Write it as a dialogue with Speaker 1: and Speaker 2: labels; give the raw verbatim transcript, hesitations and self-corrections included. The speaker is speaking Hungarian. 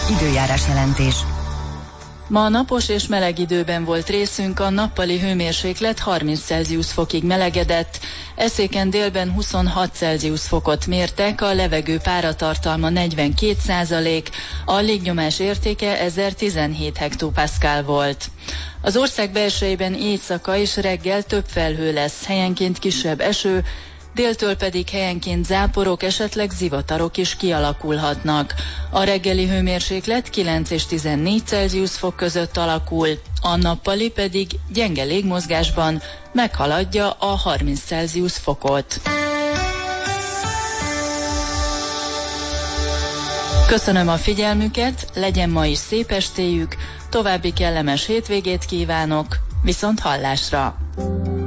Speaker 1: Időjárás jelentés.
Speaker 2: Ma napos és meleg időben volt részünk, a nappali hőmérséklet harminc Celsius fokig melegedett, Eszéken délben huszonhat Celsius fokot mértek, a levegő páratartalma negyvenkét százalék, a légnyomás értéke ezertizenhét hektopaszkál volt. Az ország belsejében éjszaka és reggel több felhő lesz, helyenként kisebb eső, déltől pedig helyenként záporok, esetleg zivatarok is kialakulhatnak. A reggeli hőmérséklet kilenc és tizennégy Celsius fok között alakul, a nappali pedig gyenge légmozgásban meghaladja a harminc Celsius fokot. Köszönöm a figyelmüket, legyen ma is szép estéjük, további kellemes hétvégét kívánok, viszont hallásra!